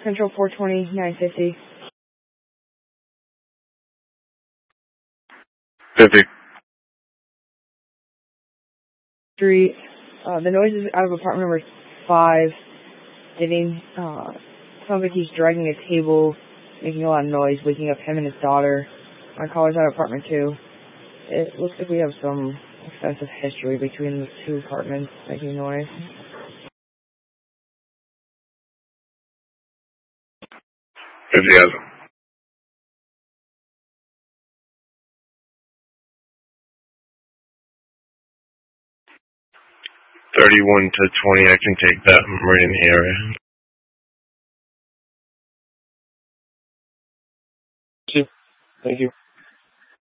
Central 420, 950. 50. Street. The noise is out of apartment number 5. Hitting, sounds like he's dragging a table, making a lot of noise, waking up him and his daughter. My caller's out of apartment 2. It looks like we have some extensive history between the 2 apartments making noise. 50 has him. 31 to 20, I can take that. I'm right in the area. Thank you.